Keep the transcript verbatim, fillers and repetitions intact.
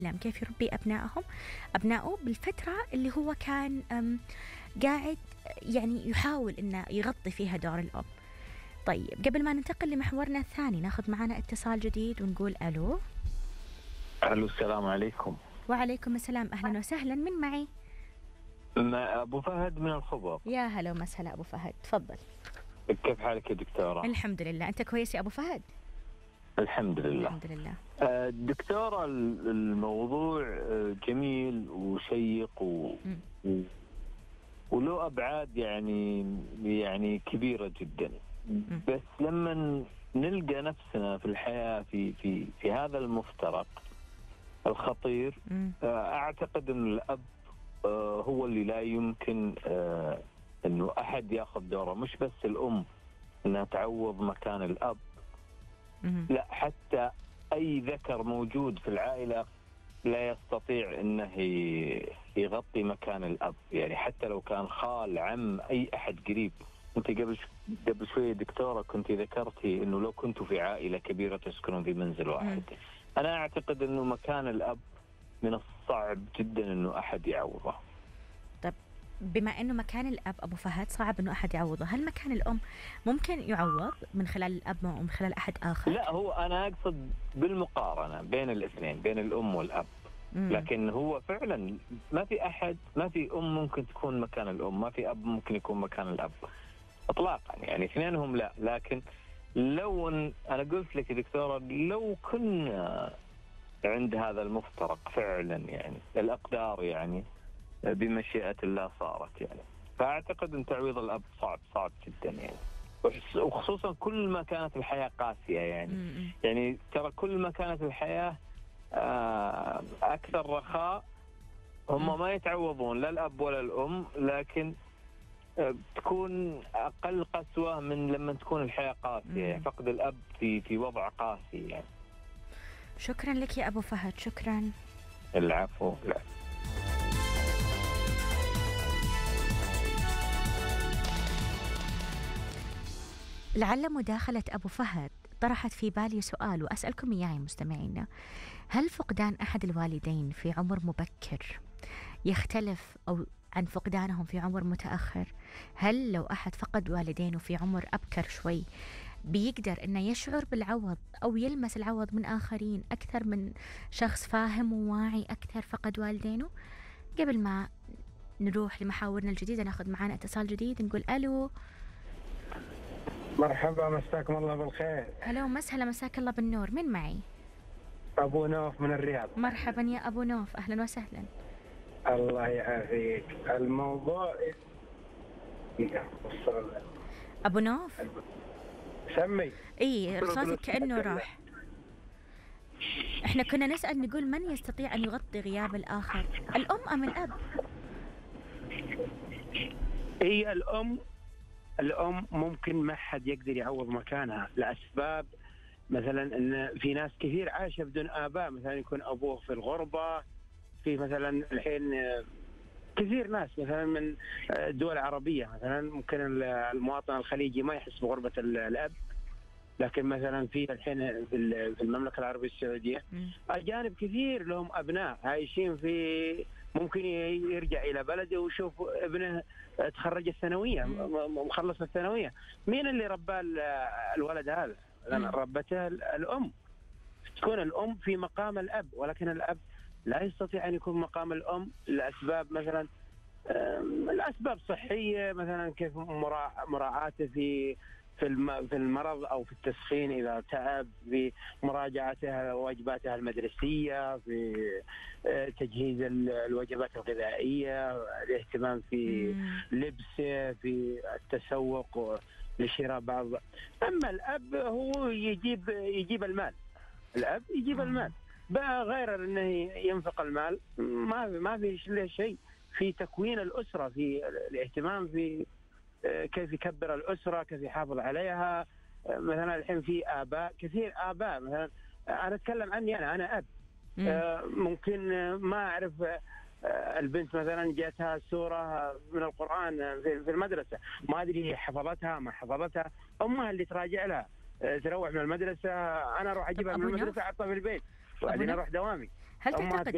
كيف يربي أبنائهم أبنائه بالفترة اللي هو كان أم، قاعد يعني يحاول إنه يغطي فيها دور الأب. طيب قبل ما ننتقل لمحورنا الثاني ناخذ معنا اتصال جديد ونقول ألو. الو السلام عليكم. وعليكم السلام، أهلا وسهلا، من معي؟ ما ابو فهد من الخبر. يا هلا ومسهلا أبو فهد، تفضل. كيف حالك يا دكتورة؟ الحمد لله، أنت كويس يا أبو فهد؟ الحمد لله. الحمد لله. آه، دكتورة الموضوع آه، جميل وشيق و... و... وله أبعاد يعني يعني كبيرة جدا. بس لما نلقى نفسنا في الحياة في في في هذا المفترق الخطير، آه، أعتقد أن الأب آه، هو اللي لا يمكن آه، أنه أحد يأخذ دوره، مش بس الأم أنها تعوض مكان الأب، لا حتى أي ذكر موجود في العائلة لا يستطيع أنه يغطي مكان الأب، يعني حتى لو كان خال عم أي أحد قريب. أنت قبل قبل شوية دكتورة كنت ذكرتي أنه لو كنتوا في عائلة كبيرة تسكنون في منزل واحد، أنا أعتقد أنه مكان الأب من الصعب جدا أنه أحد يعوضه. طب بما أنه مكان الأب أبو فهد صعب أنه أحد يعوضه، هل مكان الأم ممكن يعوض من خلال الأب أو من خلال أحد آخر؟ لا، هو أنا أقصد بالمقارنة بين الاثنين، بين الأم والأب. مم. لكن هو فعلا ما في أحد، ما في أم ممكن تكون مكان الأم، ما في أب ممكن يكون مكان الأب إطلاقا، يعني اثنينهم لا. لكن لو أنا قلت لك يا دكتورة، لو كنا عند هذا المفترق فعلا، يعني الأقدار يعني بمشيئة الله صارت، يعني فأعتقد أن تعويض الأب صعب صعب جدا، يعني وخصوصا كل ما كانت الحياة قاسية، يعني م- يعني ترى كل ما كانت الحياة أكثر رخاء هم ما يتعوضون لا الأب ولا الأم، لكن تكون أقل قسوة من لما تكون الحياة قاسية، يعني فقد الأب في في وضع قاسي يعني. شكرا لك يا أبو فهد، شكرا. العفو. لا. لعل مداخلة أبو فهد طرحت في بالي سؤال وأسألكم إياه مستمعينا. هل فقدان أحد الوالدين في عمر مبكر يختلف أو عن فقدانهم في عمر متأخر؟ هل لو أحد فقد والدينه في عمر أبكر شوي بيقدر إنه يشعر بالعوض أو يلمس العوض من آخرين أكثر من شخص فاهم وواعي أكثر فقد والدينه؟ قبل ما نروح لمحاورنا الجديدة ناخذ معانا اتصال جديد، نقول ألو. مرحبا، مساكم الله بالخير. هلا ومسهلا، مساك الله بالنور، من معي؟ أبو نوف من الرياض. مرحبا يا أبو نوف، أهلا وسهلا. الله يعافيك. الموضوع أبو نوف سمي. إيه صوتك كأنه راح. إحنا كنا نسأل نقول من يستطيع أن يغطي غياب الآخر، الأم أم الأب؟ هي الأم. الأم ممكن ما حد يقدر يعوض مكانها لأسباب، مثلا أن في ناس كثير عايشة بدون آباء، مثلا يكون أبوه في الغربة، في مثلا الحين كثير ناس مثلا من الدول العربية، مثلا ممكن المواطن الخليجي ما يحس بغربة الأب، لكن مثلا في الحين في المملكة العربية السعودية أجانب كثير لهم أبناء عايشين في، ممكن يرجع إلى بلده ويشوف ابنه تخرج الثانوية، مخلص الثانوية. مين اللي ربى الولد هذا؟ ربته الأم. تكون الأم في مقام الأب، ولكن الأب لا يستطيع أن يكون مقام الأم لأسباب، مثلا الأسباب صحية، مثلا كيف مراعاته في في في المرض أو في التسخين إذا تعب، في مراجعته واجباته المدرسية، في تجهيز الوجبات الغذائية، الاهتمام في لبسه، في التسوق لشراء بعض. أما الأب هو يجيب يجيب المال، الأب يجيب المال بقى، غير أنه ينفق المال ما ما في شيء في تكوين الأسرة، في الاهتمام في كيف يكبر الأسرة، كيف يحافظ عليها. مثلا الحين في آباء كثير، آباء مثلا أنا أتكلم عني أنا أنا أب، ممكن ما أعرف البنت مثلا جاتها سورة من القرآن في المدرسة، ما أدري هي حفظتها ما حفظتها، أمها اللي تراجع لها، تروح من المدرسة أنا أروح أجيبها من المدرسة أحطها في البيت وبعدين أروح دوامي. هل تعتقد